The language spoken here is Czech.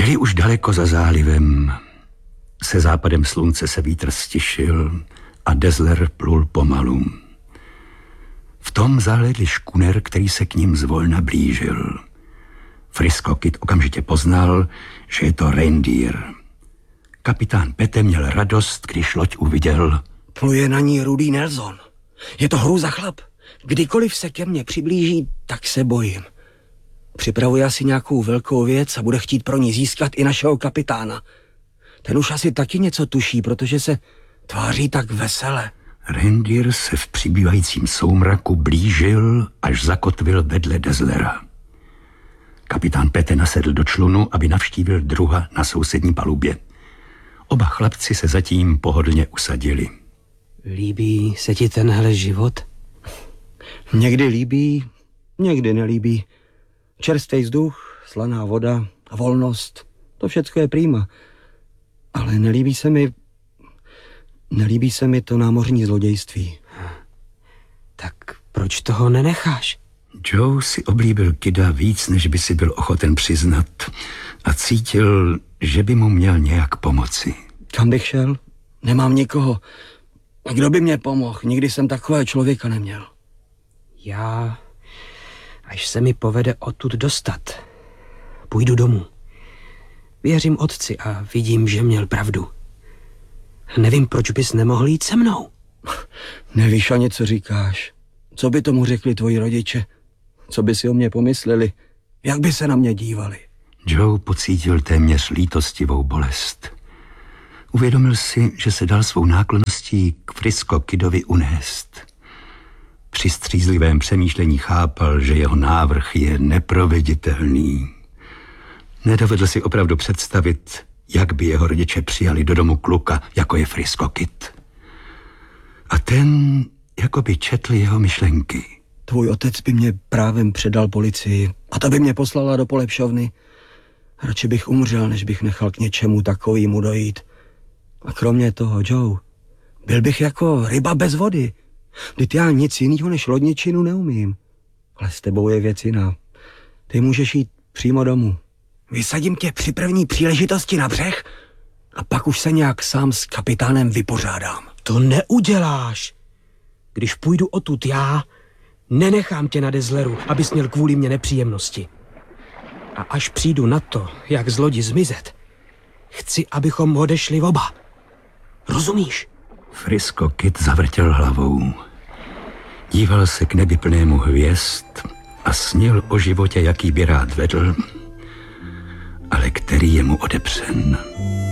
Byli už daleko za zálivem. Se západem slunce se vítr stišil a Dazzler plul pomalu. V tom zahlédli škuner, který se k ním zvolna blížil. Frisco Kid okamžitě poznal, že je to Reindeer. Kapitán Pete měl radost, když loď uviděl. Pluje na ní Rudý Nelson. Je to hrůza chlap. Kdykoliv se ke mně přiblíží, tak se bojím. Připravuje asi nějakou velkou věc a bude chtít pro ní získat i našeho kapitána. Ten už asi taky něco tuší, protože se tváří tak vesele. Reindeer se v přibývajícím soumraku blížil, až zakotvil vedle Dazzlera. Kapitán Pete nasedl do člunu, aby navštívil druha na sousední palubě. Oba chlapci se zatím pohodlně usadili. Líbí se ti tenhle život? Někdy líbí, někdy nelíbí. Čerstvý vzduch, slaná voda, volnost, to všecko je prýma. Ale nelíbí se mi to námořní zlodějství. Tak proč toho nenecháš? Joe si oblíbil Kida víc, než by si byl ochoten přiznat a cítil, že by mu měl nějak pomoci. Kam bych šel? Nemám nikoho. A kdo by mě pomohl? Nikdy jsem takového člověka neměl. Já, až se mi povede odtud dostat, půjdu domů. Věřím otci a vidím, že měl pravdu. Nevím, proč bys nemohl jít se mnou. Nevíš ani, co říkáš. Co by tomu řekli tvoji rodiče? Co by si o mě pomysleli? Jak by se na mě dívali? Joe pocítil téměř lítostivou bolest. Uvědomil si, že se dal svou náklonností k Frisco Kidovi unést. Při střízlivém přemýšlení chápal, že jeho návrh je neproveditelný. Nedovedl si opravdu představit, jak by jeho rodiče přijali do domu kluka, jako je Frisco Kid. A ten jako by četl jeho myšlenky. Tvůj otec by mě právem předal policii a ta by mě poslala do polepšovny. Radši bych umřel, než bych nechal k něčemu takovému dojít. A kromě toho, Joe, byl bych jako ryba bez vody. Vždyť já nic jiného než lodničinu neumím. Ale s tebou je věc jiná. Ty můžeš jít přímo domů. Vysadím tě při první příležitosti na břeh a pak už se nějak sám s kapitánem vypořádám. To neuděláš. Když půjdu odtud já, nenechám tě na Dazzleru, abys měl kvůli mě nepříjemnosti. A až přijdu na to, jak z lodi zmizet, chci, abychom odešli oba. Rozumíš? Frisco Kid zavrtěl hlavou. Díval se k nebi plnému hvězd a snil o životě, jaký by rád vedl, ale který je mu odepřen.